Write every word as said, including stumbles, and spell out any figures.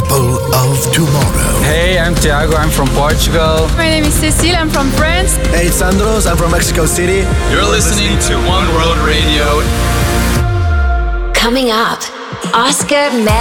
people of tomorrow. Hey, I'm Thiago, I'm from Portugal. My name is Cecile, I'm from France. Hey, it's Andros, I'm from Mexico City. You're listening to One World Radio. Coming up, Oscar Med.